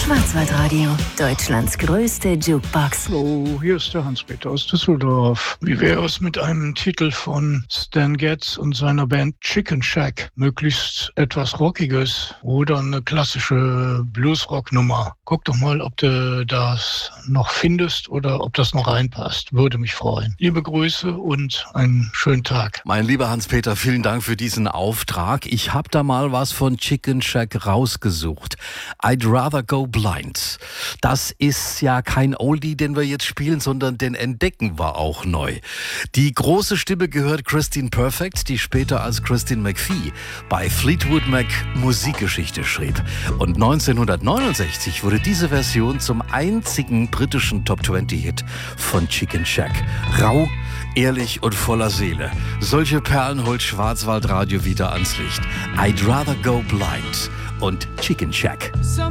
Schwarzwaldradio, Deutschlands größte Jukebox. Hallo, hier ist der Hans-Peter aus Düsseldorf. Wie wäre es mit einem Titel von Stan Getz und seiner Band Chicken Shack? Möglichst etwas Rockiges oder eine klassische Bluesrock-Nummer. Guck doch mal, ob du das noch findest oder ob das noch reinpasst. Würde mich freuen. Liebe Grüße und einen schönen Tag. Mein lieber Hans-Peter, vielen Dank für diesen Auftrag. Ich habe da mal was von Chicken Shack rausgesucht. I'd Rather Go Blind. Das ist ja kein Oldie, den wir jetzt spielen, sondern den entdecken wir auch neu. Die große Stimme gehört Christine Perfect, die später als Christine McVie bei Fleetwood Mac Musikgeschichte schrieb. Und 1969 wurde diese Version zum einzigen britischen Top-20-Hit von Chicken Shack. Rau, ehrlich und voller Seele. Solche Perlen holt Schwarzwaldradio wieder ans Licht. I'd Rather Go Blind und Chicken Shack.